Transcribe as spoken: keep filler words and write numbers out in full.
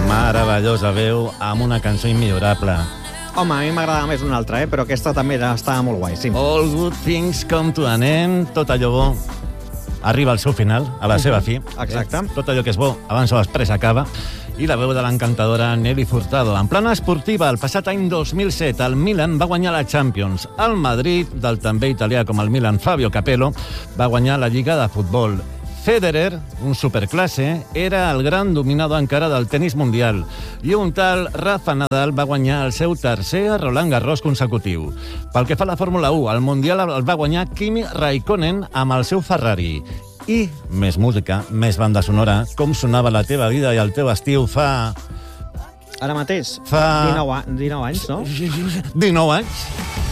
meravellosa veu amb una cançó immillorable. Home, a mi m'agradava més una altra, eh? Però aquesta també estava molt guai, sí. All good things come to an end. Tot allò bo arriba al seu final, a la seva fi. Exacte. Eh? Tot allò que és bo, abans o després acaba. I la veu de l'encantadora Nelly Furtado. En plana esportiva, el passat any dos mil set, el Milan va guanyar la Champions. El Madrid, del també italià com el Milan Fabio Capello, va guanyar la Lliga de Futbol. Federer, un superclasse, era el gran dominador encara del tenis mundial. I un tal Rafa Nadal va guanyar el seu tercer Roland Garros consecutiu. Pel que fa a la Fórmula u, el Mundial el va guanyar Kimi Raikkonen amb el seu Ferrari. I més música, més banda sonora, com sonava la teva vida i el teu estiu fa... Ara mateix? Fa... dinou, dinou anys, no? dinou anys.